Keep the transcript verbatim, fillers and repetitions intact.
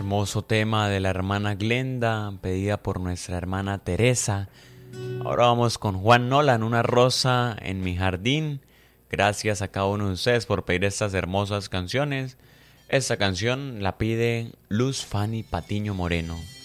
Hermoso tema de la hermana Glenda, pedida por nuestra hermana Teresa. Ahora vamos con Juan Nolan, Una rosa en mi jardín. Gracias a cada uno de ustedes por pedir estas hermosas canciones. Esta canción la pide Luz Fanny Patiño Moreno.